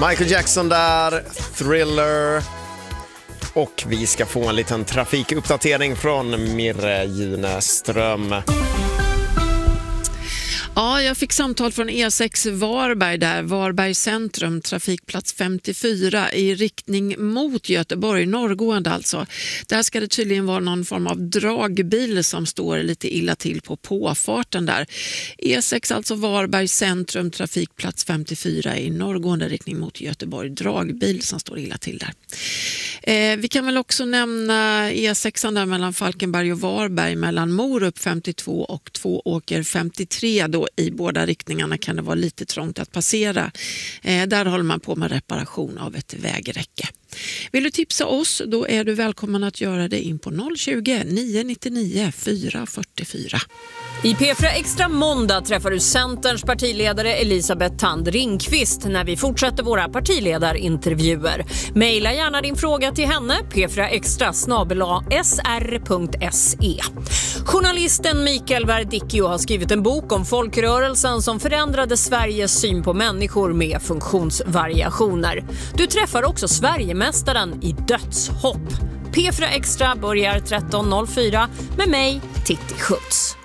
Michael Jackson där, Thriller. Och vi ska få en liten trafikuppdatering från Mirre Gineström. Ja, jag fick samtal från E6 Varberg där, Varberg centrum, trafikplats 54 i riktning mot Göteborg, norrgående alltså. Där ska det tydligen vara någon form av dragbil som står lite illa till på påfarten där. E6 alltså Varberg centrum, trafikplats 54 i norrgående riktning mot Göteborg, dragbil som står illa till där. Vi kan väl också nämna E6 där mellan Falkenberg och Varberg, mellan Morup 52 och Tvååker 53 då. I båda riktningarna kan det vara lite trångt att passera. Där håller man på med reparation av ett vägräcke. Vill du tipsa oss, då är du välkommen att göra det in på 020-999 444. I P4 Extra måndag träffar du Centerns partiledare Elisabeth Thand Ringqvist när vi fortsätter våra partiledarintervjuer. Maila gärna din fråga till henne, p4extra@sr.se. Journalisten Mikael Verdicchio har skrivit en bok om folkrörelsen som förändrade Sveriges syn på människor med funktionsvariationer. Du träffar också Sverigemästaren i dödshopp. P4 Extra börjar 13.04 med mig, Titti Schutz.